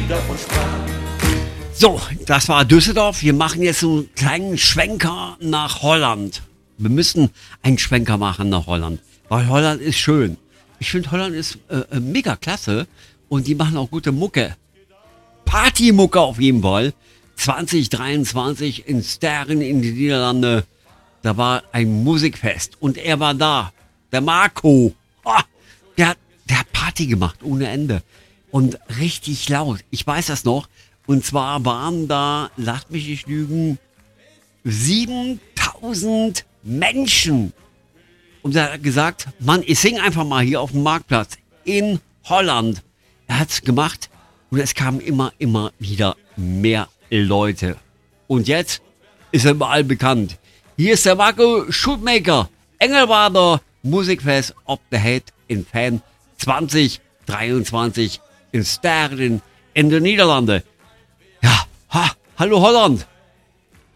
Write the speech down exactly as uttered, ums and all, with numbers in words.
davon sprach. So, das war Düsseldorf. Wir machen jetzt so einen kleinen Schwenker nach Holland. Wir müssen einen Schwenker machen nach Holland, weil Holland ist schön. Ich finde, Holland ist äh, mega klasse und die machen auch gute Mucke. Partymucke auf jeden Fall. zwanzig dreiundzwanzig in Sterren in die Niederlande. Da war ein Musikfest und er war da. Der Marco. Oh, der, der hat Party gemacht ohne Ende. Und richtig laut. Ich weiß das noch. Und zwar waren da, lasst mich nicht lügen, siebentausend Menschen. Und er hat gesagt, Mann, ich sing einfach mal hier auf dem Marktplatz in Holland. Er hat's gemacht und es kamen immer, immer wieder mehr Leute. Und jetzt ist er überall bekannt. Hier ist der Marco Schulmaker, Engelbader Musikfest Op the Head in Fan zwanzig dreiundzwanzig in Sterren in den Niederlanden. Ja, ha, hallo Holland.